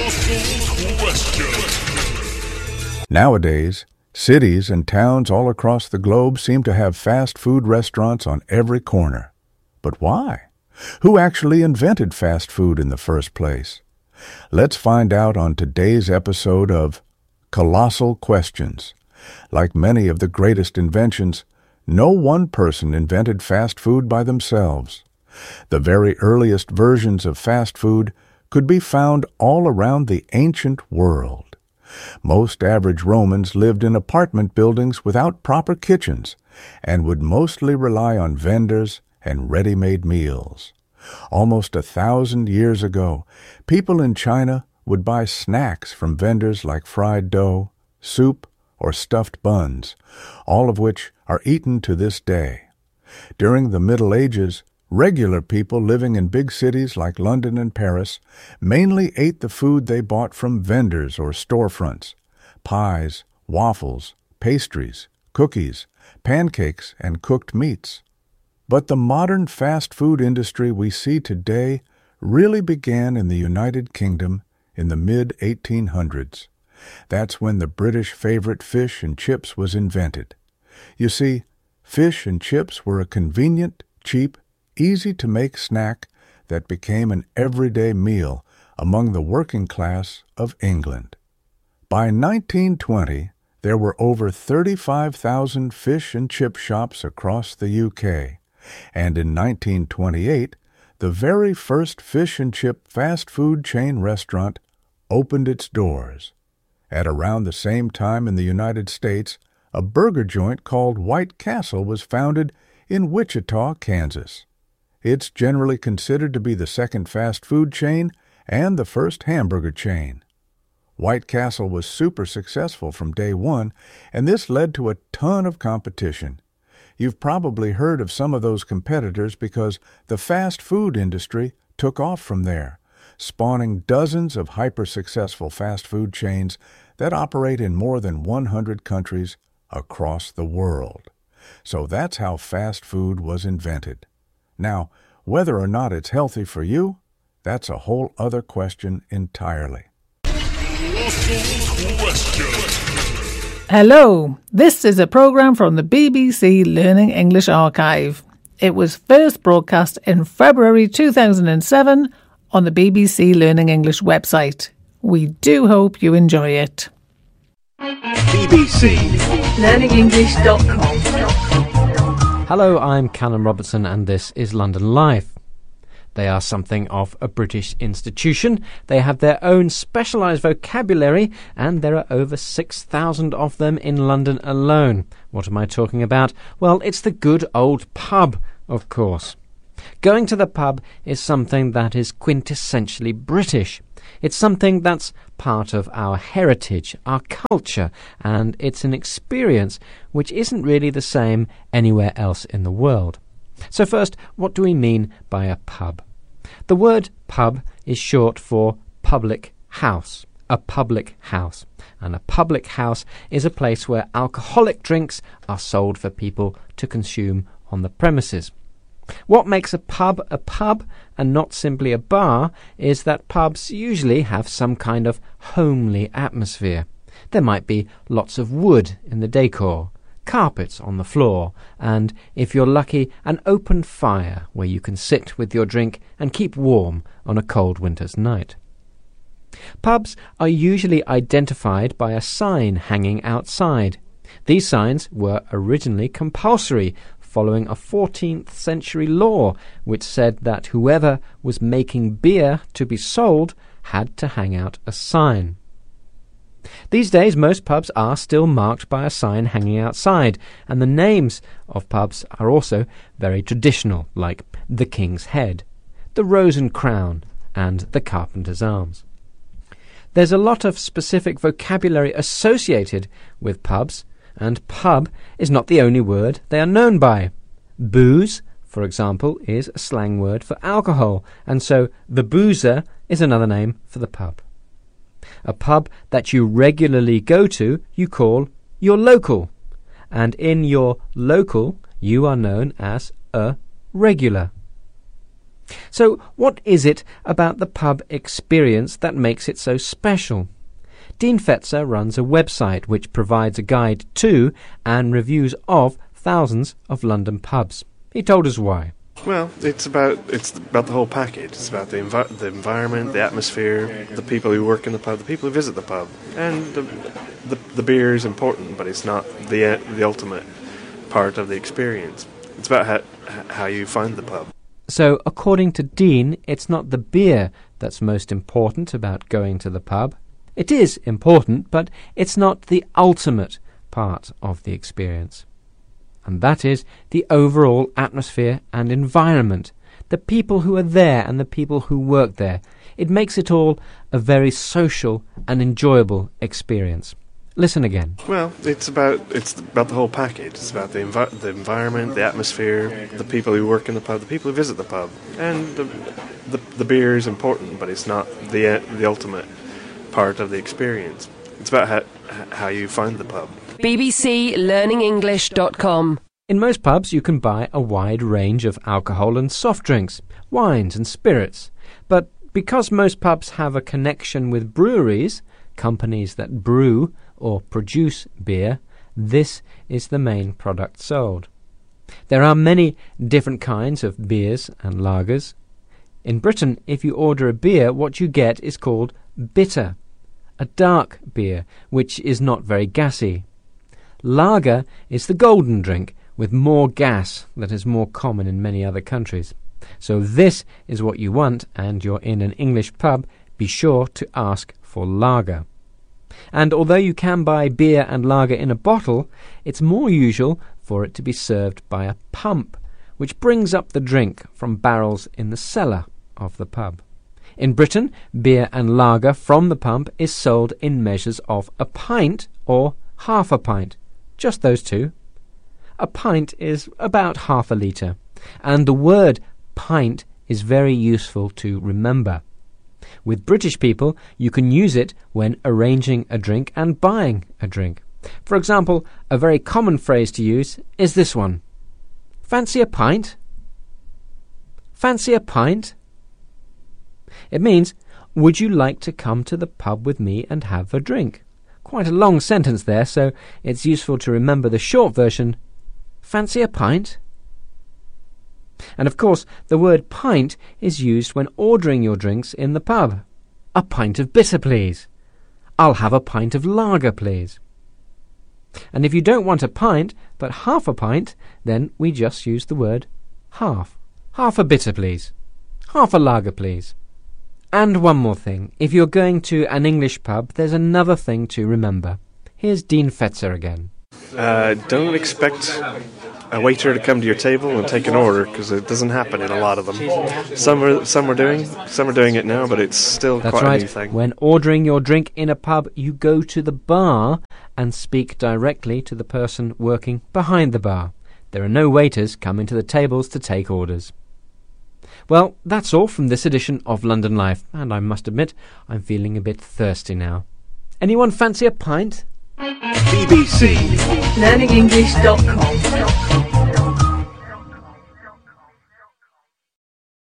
Nowadays, cities and towns all across the globe seem to have fast food restaurants on every corner. But why? Who actually invented fast food in the first place? Let's find out on today's episode of Colossal Questions. Like many of the greatest inventions, no one person invented fast food by themselves. The very earliest versions of fast food could be found all around the ancient world. Most average Romans lived in apartment buildings without proper kitchens and would mostly rely on vendors and ready-made meals. Almost 1,000 years ago, people in China would buy snacks from vendors like fried dough, soup, or stuffed buns, all of which are eaten to this day. During the Middle Ages, regular people living in big cities like London and Paris mainly ate the food they bought from vendors or storefronts: pies, waffles, pastries, cookies, pancakes, and cooked meats. But the modern fast food industry we see today really began in the United Kingdom in the mid-1800s. That's when the British favorite fish and chips was invented. You see, fish and chips were a convenient, cheap, easy-to-make snack that became an everyday meal among the working class of England. By 1920, there were over 35,000 fish and chip shops across the UK, and in 1928, the very first fish and chip fast food chain restaurant opened its doors. At around the same time in the United States, a burger joint called White Castle was founded in Wichita, Kansas. It's generally considered to be the second fast food chain and the first hamburger chain. White Castle was super successful from day one, and this led to a ton of competition. You've probably heard of some of those competitors because the fast food industry took off from there, spawning dozens of hyper-successful fast food chains that operate in more than 100 countries across the world. So that's how fast food was invented. Now, whether or not it's healthy for you, that's a whole other question entirely. Hello, this is a program from the BBC Learning English Archive. It was first broadcast in February 2007 on the BBC Learning English website. We do hope you enjoy it. BBC learningenglish.com. Hello, I'm Callum Robertson and this is London Live. They are something of a British institution. They have their own specialised vocabulary and there are over 6,000 of them in London alone. What am I talking about? Well, it's the good old pub, of course. Going to the pub is something that is quintessentially British. It's something that's part of our heritage, our culture, and it's an experience which isn't really the same anywhere else in the world. So first, what do we mean by a pub? The word pub is short for public house, a public house. And a public house is a place where alcoholic drinks are sold for people to consume on the premises. What makes a pub and not simply a bar is that pubs usually have some kind of homely atmosphere. There might be lots of wood in the decor, carpets on the floor, and, if you're lucky, an open fire where you can sit with your drink and keep warm on a cold winter's night. Pubs are usually identified by a sign hanging outside. These signs were originally compulsory, following a 14th century law which said that whoever was making beer to be sold had to hang out a sign. These days most pubs are still marked by a sign hanging outside, and the names of pubs are also very traditional, like the King's Head, the Rose and Crown, and the Carpenter's Arms. There's a lot of specific vocabulary associated with pubs, and pub is not the only word they are known by. Booze, for example, is a slang word for alcohol, and so the boozer is another name for the pub. A pub that you regularly go to you call your local, and in your local you are known as a regular. So what is it about the pub experience that makes it so special? Dean Fetzer runs a website which provides a guide to and reviews of thousands of London pubs. He told us why. Well, it's about the whole package. It's about the environment, the atmosphere, the people who work in the pub, the people who visit the pub, and the beer is important, but it's not the ultimate part of the experience. It's about how you find the pub. So, according to Dean, it's not the beer that's most important about going to the pub. It is important, but it's not the ultimate part of the experience. And that is the overall atmosphere and environment, the people who are there and the people who work there. It makes it all a very social and enjoyable experience. Listen again. Well, it's about the whole package. It's about the environment, the atmosphere, the people who work in the pub, the people who visit the pub, and the beer is important, but it's not the ultimate part of the experience. It's about how you find the pub. bbclearningenglish.com. In most pubs you can buy a wide range of alcohol and soft drinks, wines and spirits. But because most pubs have a connection with breweries, companies that brew or produce beer, this is the main product sold. There are many different kinds of beers and lagers. In Britain, if you order a beer, what you get is called bitter, a dark beer, which is not very gassy. Lager is the golden drink with more gas that is more common in many other countries. So this is what you want, and you're in an English pub, be sure to ask for lager. And although you can buy beer and lager in a bottle, it's more usual for it to be served by a pump, which brings up the drink from barrels in the cellar of the pub. In Britain, beer and lager from the pump is sold in measures of a pint or half a pint. Just those two. A pint is about half a litre, and the word pint is very useful to remember. With British people, you can use it when arranging a drink and buying a drink. For example, a very common phrase to use is this one. Fancy a pint? Fancy a pint? It means, would you like to come to the pub with me and have a drink? Quite a long sentence there, so it's useful to remember the short version. Fancy a pint? And of course, the word pint is used when ordering your drinks in the pub. A pint of bitter, please. I'll have a pint of lager, please. And if you don't want a pint, but half a pint, then we just use the word half. Half a bitter, please. Half a lager, please. And one more thing. If you're going to an English pub, there's another thing to remember. Here's Dean Fetzer again. Don't expect a waiter to come to your table and take an order, because it doesn't happen in a lot of them. Some are doing it now, but it's still That's quite right. a new thing. When ordering your drink in a pub, you go to the bar and speak directly to the person working behind the bar. There are no waiters coming to the tables to take orders. Well, that's all from this edition of London Life, and I must admit, I'm feeling a bit thirsty now. Anyone fancy a pint? bbclearningenglish.com